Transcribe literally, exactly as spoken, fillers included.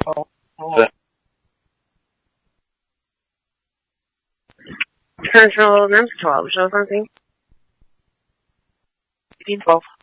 Oh, oh. Central Nurse twelve, show something? twelve.